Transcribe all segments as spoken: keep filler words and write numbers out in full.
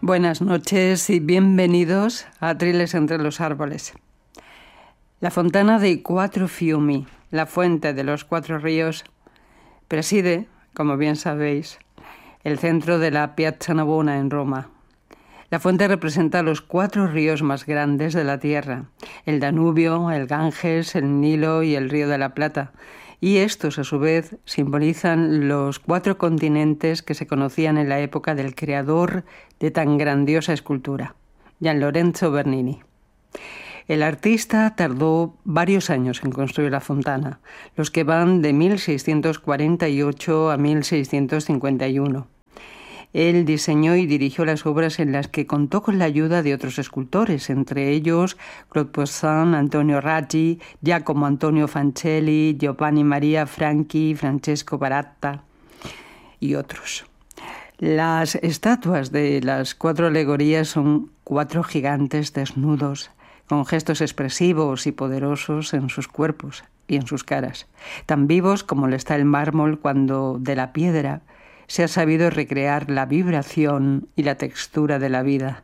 Buenas noches y bienvenidos a Triles entre los árboles. La fontana dei Quattro Fiumi, la fuente de los cuatro ríos, preside, como bien sabéis, el centro de la Piazza Navona en Roma. La fuente representa los cuatro ríos más grandes de la tierra, el Danubio, el Ganges, el Nilo y el Río de la Plata, y estos a su vez simbolizan los cuatro continentes que se conocían en la época del creador de tan grandiosa escultura, Gian Lorenzo Bernini. El artista tardó varios años en construir la fontana, los que van de mil seiscientos cuarenta y ocho a mil seiscientos cincuenta y uno. Él diseñó y dirigió las obras en las que contó con la ayuda de otros escultores, entre ellos Claude Poussin, Antonio Raggi, Giacomo Antonio Fancelli, Giovanni Maria Franchi, Francesco Baratta y otros. Las estatuas de las cuatro alegorías son cuatro gigantes desnudos, con gestos expresivos y poderosos en sus cuerpos y en sus caras, tan vivos como lo está el mármol cuando de la piedra se ha sabido recrear la vibración y la textura de la vida.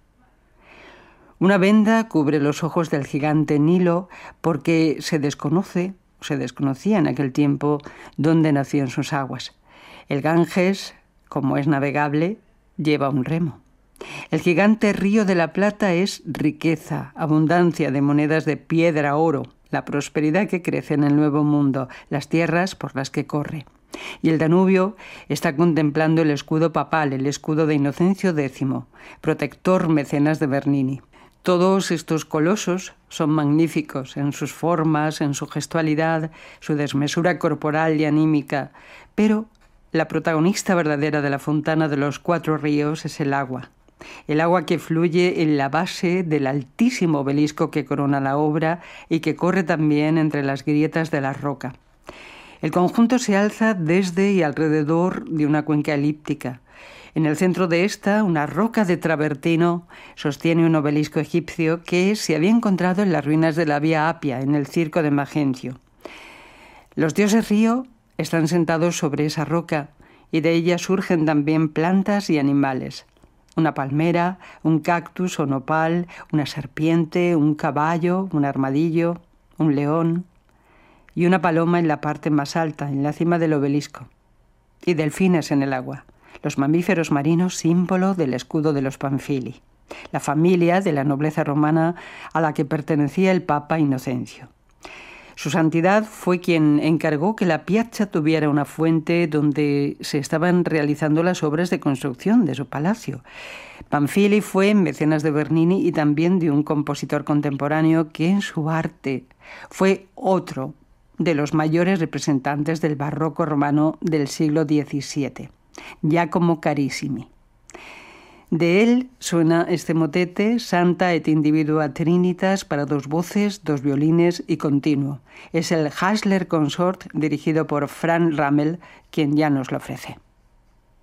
Una venda cubre los ojos del gigante Nilo porque se desconoce, se desconocía en aquel tiempo, dónde nacían sus aguas. El Ganges, como es navegable, lleva un remo. El gigante Río de la Plata es riqueza, abundancia de monedas de piedra, oro, la prosperidad que crece en el Nuevo Mundo, las tierras por las que corre. Y el Danubio está contemplando el escudo papal, el escudo de Inocencio décimo, protector mecenas de Bernini. Todos estos colosos son magníficos en sus formas, en su gestualidad, su desmesura corporal y anímica, pero la protagonista verdadera de la fontana de los cuatro ríos es el agua. El agua que fluye en la base del altísimo obelisco que corona la obra y que corre también entre las grietas de la roca. El conjunto se alza desde y alrededor de una cuenca elíptica. En el centro de esta, una roca de travertino sostiene un obelisco egipcio que se había encontrado en las ruinas de la Vía Apia, en el circo de Magencio. Los dioses río están sentados sobre esa roca y de ella surgen también plantas y animales. Una palmera, un cactus o nopal, una serpiente, un caballo, un armadillo, un león y una paloma en la parte más alta, en la cima del obelisco, y delfines en el agua, los mamíferos marinos símbolo del escudo de los Panfili, la familia de la nobleza romana a la que pertenecía el Papa Inocencio. Su santidad fue quien encargó que la piazza tuviera una fuente donde se estaban realizando las obras de construcción de su palacio. Panfili fue mecenas de Bernini y también de un compositor contemporáneo que en su arte fue otro de los mayores representantes del barroco romano del siglo diecisiete, Giacomo Carissimi. De él suena este motete, Santa et Individua Trinitas, para dos voces, dos violines y continuo. Es el Häusler Consort, dirigido por Franz Rammel, quien ya nos lo ofrece.